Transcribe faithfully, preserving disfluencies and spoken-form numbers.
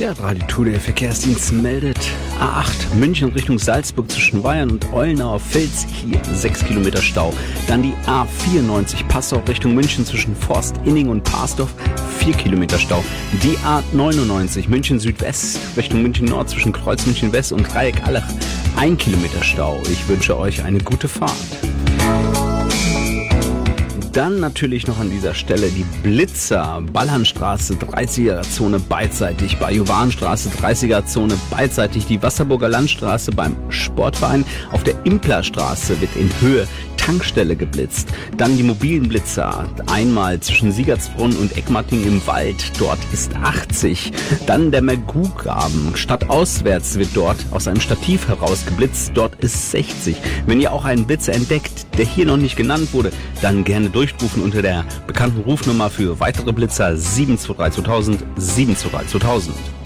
Der Radio der Verkehrsdienst meldet A acht München Richtung Salzburg zwischen Weyern und Ollenauer Vils, hier sechs Kilometer Stau. Dann die A vierundneunzig Passau Richtung München zwischen Forst, Inning und Parsdorf, vier Kilometer Stau. Die A neunundneunzig München Südwest Richtung München Nord zwischen Kreuz München West und Dreieck Allach, ein Kilometer Stau. Ich wünsche euch eine gute Fahrt. Dann natürlich noch an dieser Stelle die Blitzer, Ballernstraße, dreißiger Zone beidseitig, Bajuwanstraße, dreißiger Zone beidseitig, die Wasserburger Landstraße beim Sportverein, auf der Implerstraße wird in Höhe Tankstelle geblitzt. Dann die mobilen Blitzer, einmal zwischen Siegertsbrunn und Eckmatting im Wald, dort ist achtzig. Dann der Mergugraben, stadtauswärts wird dort aus einem Stativ heraus geblitzt, dort ist sechzig. Wenn ihr auch einen Blitzer entdeckt, der hier noch nicht genannt wurde, dann gerne durchrufen unter der bekannten Rufnummer für weitere Blitzer sieben zwei drei zweitausend, sieben zwei drei zweitausend.